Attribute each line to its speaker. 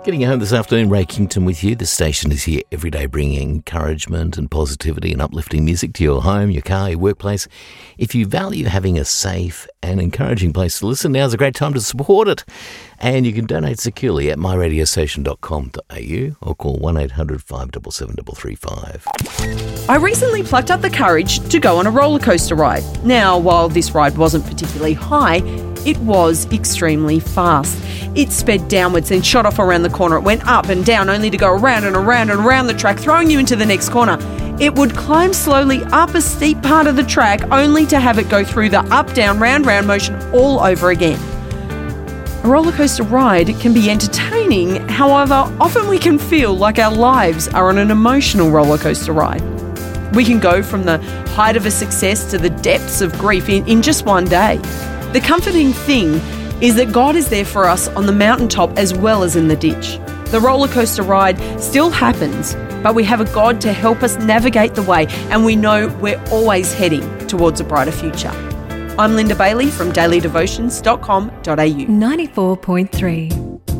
Speaker 1: Getting you home this afternoon, Ray Kington with you. The station is here every day bringing encouragement and positivity and uplifting music to your home, your car, your workplace. If you value having a safe and encouraging place to listen, now's a great time to support it. And you can donate securely at myradiostation.com.au or call 1-800-577-335.
Speaker 2: I recently plucked up the courage to go on a roller coaster ride. Now, while this ride wasn't particularly high, it was extremely fast. It sped downwards and shot off around the corner. It went up and down only to go around and around and around the track, throwing you into the next corner. It would climb slowly up a steep part of the track only to have it go through the up, down, round, round motion all over again. A roller coaster ride can be entertaining, however, often we can feel like our lives are on an emotional roller coaster ride. We can go from the height of a success to the depths of grief in just one day. The comforting thing is that God is there for us on the mountaintop as well as in the ditch. The roller coaster ride still happens, but we have a God to help us navigate the way, and we know we're always heading towards a brighter future. I'm Linda Bailey from dailydevotions.com.au.
Speaker 3: 94.3